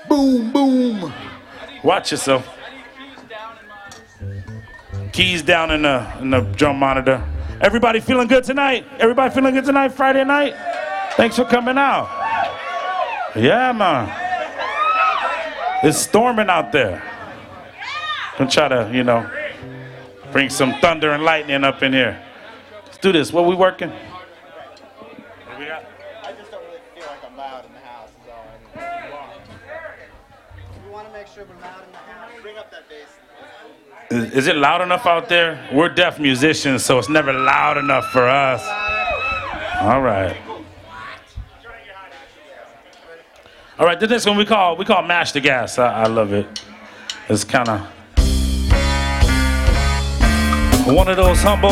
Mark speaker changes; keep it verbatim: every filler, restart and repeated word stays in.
Speaker 1: Boom, boom.
Speaker 2: Watch yourself. Keys down in the in the drum monitor. Everybody feeling good tonight? Everybody feeling good tonight, Friday night? Thanks for coming out. Yeah, man. It's storming out there. Don't try to, you know, bring some thunder and lightning up in here. Let's do this. What we working? What we got?
Speaker 3: I just don't really feel like I'm loud in the house. Is all I need. We want to make sure we're loud in the house. Bring up that bass.
Speaker 2: Is, is it loud enough out there? We're deaf musicians, so it's never loud enough for us. All right. All right, this one we call we call Mash the Gas. I, I love it. It's kind of one of those humble